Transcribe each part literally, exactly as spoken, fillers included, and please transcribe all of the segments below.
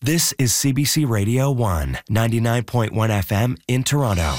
This is C B C Radio one, ninety-nine point one F M in Toronto.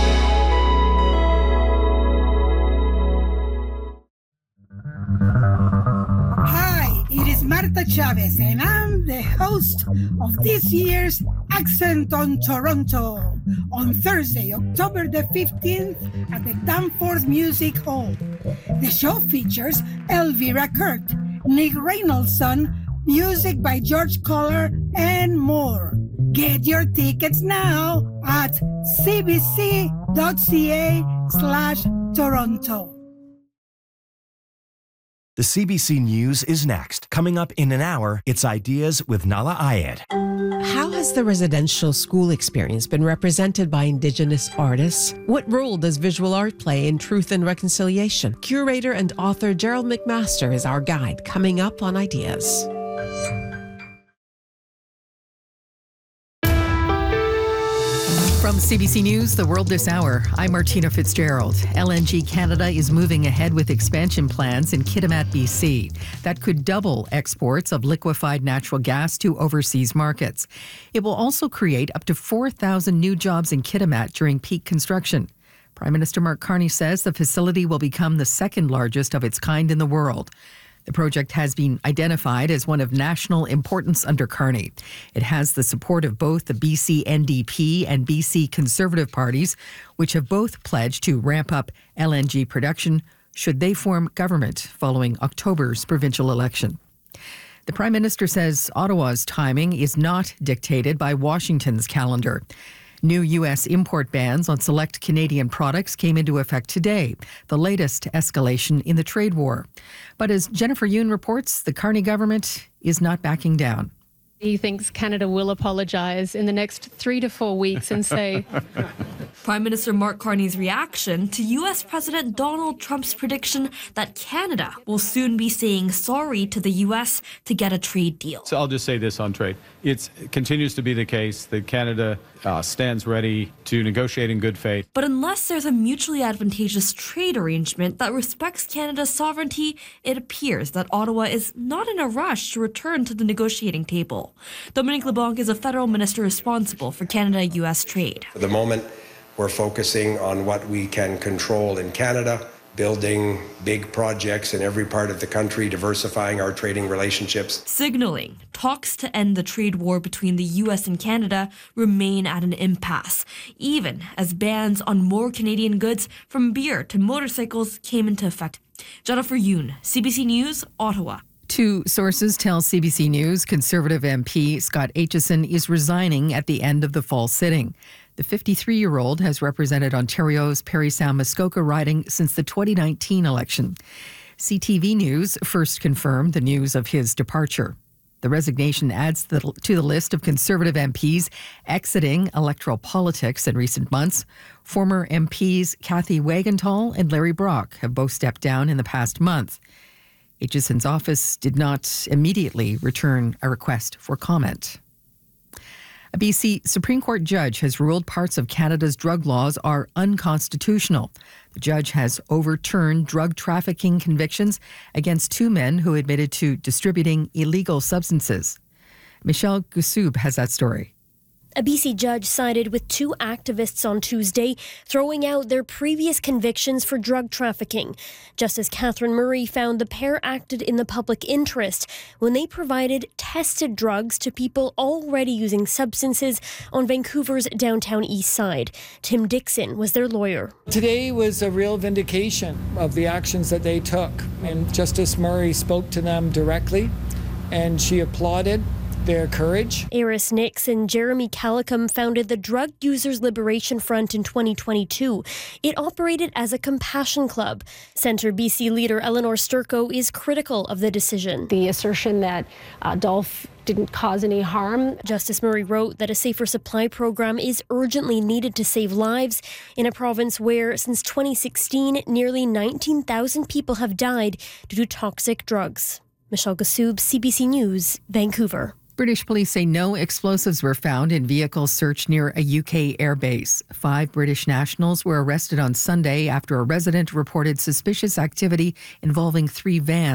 Hi, it is Marta Chavez, and I'm the host of this year's Accent on Toronto on Thursday, October the fifteenth at the Danforth Music Hall. The show features Elvira Kurt, Nick Reynoldson, music by George Kohler, and more. Get your tickets now at cbc.ca slash Toronto. The C B C News is next. Coming up in an hour, it's Ideas with Nala Ayed. How has the residential school experience been represented by Indigenous artists? What role does visual art play in truth and reconciliation? Curator and author Gerald McMaster is our guide, coming up on Ideas. From C B C News, The World This Hour, I'm Martina Fitzgerald. L N G Canada is moving ahead with expansion plans in Kitimat, B C. That could double exports of liquefied natural gas to overseas markets. It will also create up to four thousand new jobs in Kitimat during peak construction. Prime Minister Mark Carney says the facility will become the second largest of its kind in the world. The project has been identified as one of national importance under Carney. It has the support of both the B C N D P and B C Conservative parties, which have both pledged to ramp up L N G production should they form government following October's provincial election. The Prime Minister says Ottawa's timing is not dictated by Washington's calendar. New U S import bans on select Canadian products came into effect today, the latest escalation in the trade war. But as Jennifer Yoon reports, the Carney government is not backing down. He thinks Canada will apologise in the next three to four weeks and say... Prime Minister Mark Carney's reaction to U S President Donald Trump's prediction that Canada will soon be saying sorry to the U S to get a trade deal. So I'll just say this on trade. It's, it continues to be the case that Canada uh, stands ready to negotiate in good faith. But unless there's a mutually advantageous trade arrangement that respects Canada's sovereignty, it appears that Ottawa is not in a rush to return to the negotiating table. Dominic LeBlanc is a federal minister responsible for Canada-U S trade. For the moment, we're focusing on what we can control in Canada, building big projects in every part of the country, diversifying our trading relationships. Signaling talks to end the trade war between the U S and Canada remain at an impasse, even as bans on more Canadian goods from beer to motorcycles came into effect. Jennifer Yoon, C B C News, Ottawa. Two sources tell C B C News Conservative M P Scott Aitchison is resigning at the end of the fall sitting. The fifty-three-year-old has represented Ontario's Parry Sound Muskoka riding since the twenty nineteen election. C T V News first confirmed the news of his departure. The resignation adds to the list of Conservative M Ps exiting electoral politics in recent months. Former M Ps Kathy Wagenthal and Larry Brock have both stepped down in the past month. Aitchison's office did not immediately return a request for comment. A B C Supreme Court judge has ruled parts of Canada's drug laws are unconstitutional. The judge has overturned drug trafficking convictions against two men who admitted to distributing illegal substances. Michelle Gussoub has that story. A B C judge sided with two activists on Tuesday, throwing out their previous convictions for drug trafficking. Justice Catherine Murray found the pair acted in the public interest when they provided tested drugs to people already using substances on Vancouver's downtown east side. Tim Dixon was their lawyer. Today was a real vindication of the actions that they took, and Justice Murray spoke to them directly, and she applauded their courage. Eris Nix and Jeremy Calicum founded the Drug Users Liberation Front in twenty twenty-two. It operated as a compassion club. Centre B C leader Eleanor Sturko is critical of the decision. The assertion that uh, Dolph didn't cause any harm. Justice Murray wrote that a safer supply program is urgently needed to save lives in a province where, since twenty sixteen, nearly nineteen thousand people have died due to toxic drugs. Michelle Gussoub, C B C News, Vancouver. British police say no explosives were found in vehicles searched near a U K airbase. Five British nationals were arrested on Sunday after a resident reported suspicious activity involving three vans.